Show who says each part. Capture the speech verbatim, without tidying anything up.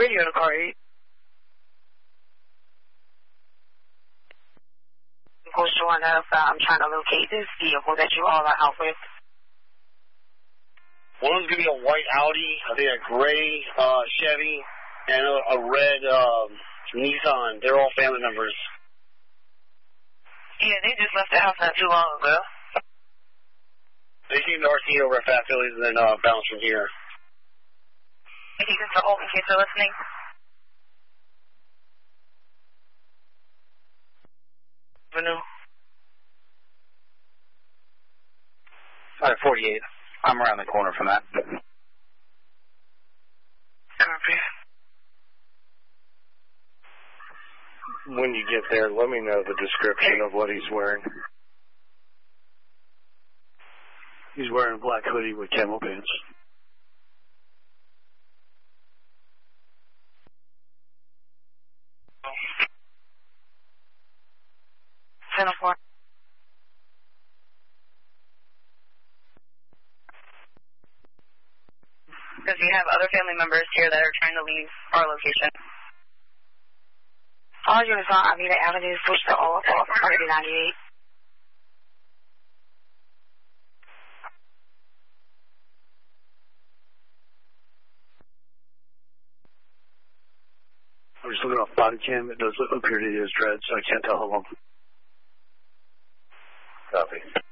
Speaker 1: Radio to car eight.
Speaker 2: Post one of, uh, I'm trying to locate this vehicle that you all are out with.
Speaker 3: One's going to be a white Audi, I think a gray uh, Chevy, and a, a red um, Nissan. They're all family members.
Speaker 2: Yeah, they just left the house not too long ago.
Speaker 3: They came to R T over at Fat Phillies and then uh, bounced from here.
Speaker 2: If you can to hold in case they're listening.
Speaker 1: Avenue.
Speaker 4: Alright, forty-eight. I'm around the corner from that.
Speaker 2: Copy.
Speaker 5: When you get there, let me know the description of what he's wearing.
Speaker 6: He's wearing a black hoodie with camo pants.
Speaker 2: ten oh four. Because you have other family members here that are trying to leave our location. All units on Avenida Avenue switch to all off one ninety-eight.
Speaker 6: I'm just looking off body cam. It does look appear to be his dreads, so I can't tell how long.
Speaker 5: Copy.